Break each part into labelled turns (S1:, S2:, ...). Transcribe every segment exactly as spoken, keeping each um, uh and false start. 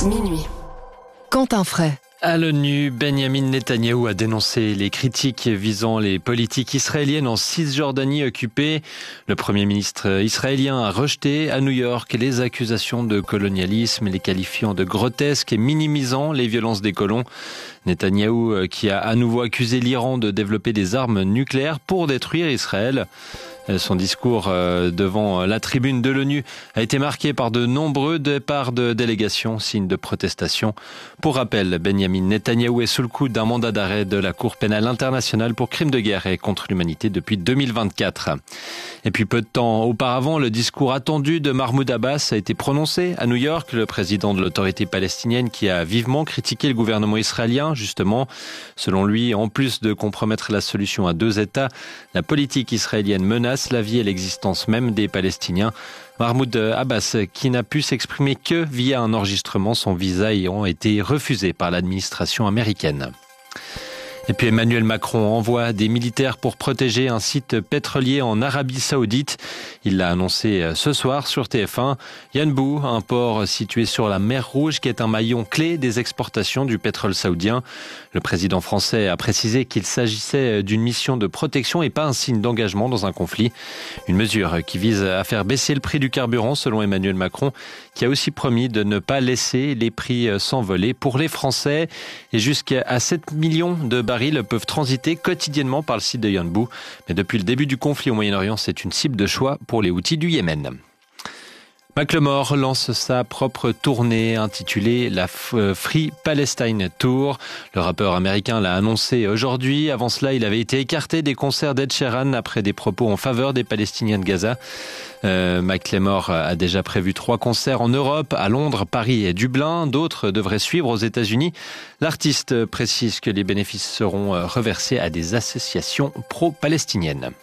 S1: Minuit. Quentin Fray.
S2: À l'ONU, Benyamin Netanyahou a dénoncé les critiques visant les politiques israéliennes en Cisjordanie occupée. Le Premier ministre israélien a rejeté à New York les accusations de colonialisme, les qualifiant de grotesques et minimisant les violences des colons. Netanyahou qui a à nouveau accusé l'Iran de développer des armes nucléaires pour détruire Israël. Son discours devant la tribune de l'ONU a été marqué par de nombreux départs de délégations, signe de protestation. Pour rappel, Benyamin Netanyahou est sous le coup d'un mandat d'arrêt de la Cour pénale internationale pour crimes de guerre et contre l'humanité depuis deux mille vingt-quatre. Et puis peu de temps auparavant, le discours attendu de Mahmoud Abbas a été prononcé à New York, le président de l'autorité palestinienne qui a vivement critiqué le gouvernement israélien. Justement, selon lui, en plus de compromettre la solution à deux États, la politique israélienne menace la vie et l'existence même des Palestiniens. Mahmoud Abbas, qui n'a pu s'exprimer que via un enregistrement, son visa ayant été refusé par l'administration américaine. Et puis Emmanuel Macron envoie des militaires pour protéger un site pétrolier en Arabie Saoudite. Il l'a annoncé ce soir sur T F un. Yanbu, un port situé sur la mer Rouge qui est un maillon clé des exportations du pétrole saoudien. Le président français a précisé qu'il s'agissait d'une mission de protection et pas un signe d'engagement dans un conflit. Une mesure qui vise à faire baisser le prix du carburant selon Emmanuel Macron, qui a aussi promis de ne pas laisser les prix s'envoler pour les Français. Et jusqu'à sept millions de barils peuvent transiter quotidiennement par le site de Yanbu. Mais depuis le début du conflit au Moyen-Orient, c'est une cible de choix pour les Houthis du Yémen. Macklemore lance sa propre tournée intitulée la Free Palestine Tour. Le rappeur américain l'a annoncé aujourd'hui. Avant cela, il avait été écarté des concerts d'Ed Sheeran après des propos en faveur des Palestiniens de Gaza. Euh, Macklemore a déjà prévu trois concerts en Europe, à Londres, Paris et Dublin. D'autres devraient suivre aux États-Unis. L'artiste précise que les bénéfices seront reversés à des associations pro-palestiniennes.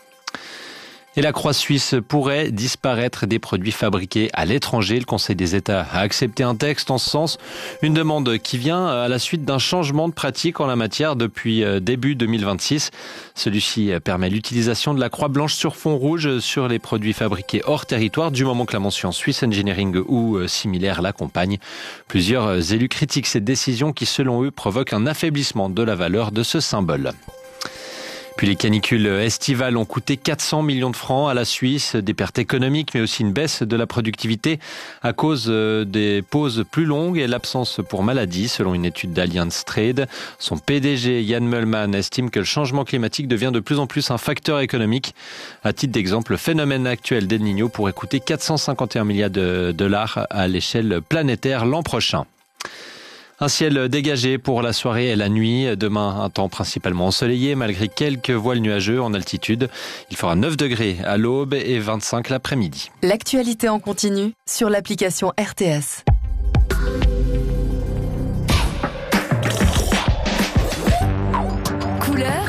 S2: Et la croix suisse pourrait disparaître des produits fabriqués à l'étranger. Le Conseil des États a accepté un texte en ce sens. Une demande qui vient à la suite d'un changement de pratique en la matière depuis début deux mille vingt-six. Celui-ci permet l'utilisation de la croix blanche sur fond rouge sur les produits fabriqués hors territoire du moment que la mention Swiss Engineering ou similaire l'accompagne. Plusieurs élus critiquent cette décision qui, selon eux, provoque un affaiblissement de la valeur de ce symbole. Puis les canicules estivales ont coûté quatre cents millions de francs à la Suisse, des pertes économiques mais aussi une baisse de la productivité à cause des pauses plus longues et l'absence pour maladie selon une étude d'Allianz Trade. Son P D G Jan Möllmann estime que le changement climatique devient de plus en plus un facteur économique. À titre d'exemple, le phénomène actuel d'El Niño pourrait coûter quatre cent cinquante et un milliards de dollars à l'échelle planétaire l'an prochain. Un ciel dégagé pour la soirée et la nuit. Demain, un temps principalement ensoleillé malgré quelques voiles nuageux en altitude. Il fera neuf degrés à l'aube et vingt-cinq l'après-midi.
S1: L'actualité en continu sur l'application R T S. Couleur.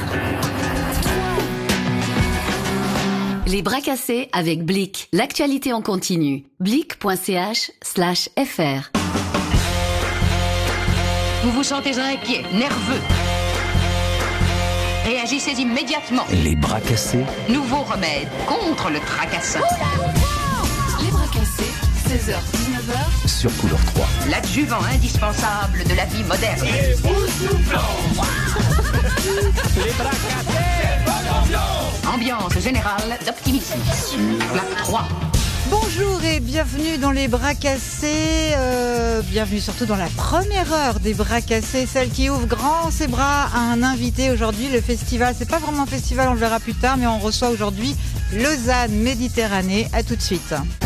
S1: Les bras cassés avec Blick. L'actualité en continu. Blick.ch slash fr.
S3: Vous vous sentez inquiet, nerveux. Réagissez immédiatement.
S4: Les bras cassés.
S3: Nouveau remède contre le tracassin.
S1: Les bras cassés, seize heures dix-neuf heures.
S4: Sur Couleur trois.
S3: L'adjuvant indispensable de la vie moderne.
S5: Les boussouflants. Les bras cassés. Bonne ambiance.
S3: Ambiance générale d'optimisme. Sur la trois.
S6: Bonjour et bienvenue dans les bras cassés, euh, bienvenue surtout dans la première heure des bras cassés, celle qui ouvre grand ses bras à un invité aujourd'hui. Le festival, c'est pas vraiment un festival, on le verra plus tard, mais on reçoit aujourd'hui Lausanne Méditerranée. À tout de suite.